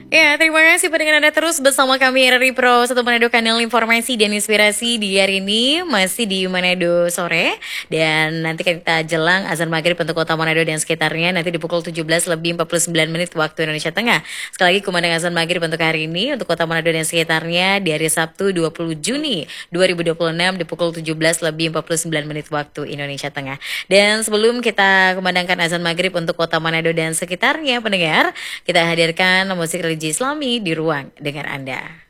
Ya, terima kasih pendengar Anda terus bersama kami RRI Pro, satu Manado, kanal informasi dan inspirasi. Di hari ini masih di Manado sore, dan nanti kita jelang azan maghrib untuk kota Manado dan sekitarnya nanti di pukul 17:49 waktu Indonesia Tengah. Sekali lagi kumandang azan maghrib untuk hari ini untuk kota Manado dan sekitarnya di hari Sabtu 20 Juni 2026 di pukul 17:49 waktu Indonesia Tengah. Dan sebelum kita kumandangkan azan maghrib untuk kota Manado dan sekitarnya, pendengar, kita hadirkan musik religi Islami di ruang dengar Anda.